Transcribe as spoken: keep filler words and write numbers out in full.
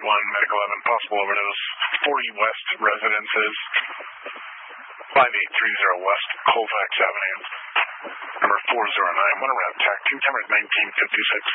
one, Medical eleven, possible overdose, forty West Residences, five eight three zero West Colfax Avenue, number four zero nine, one around tac, team camera nineteen fifty-six.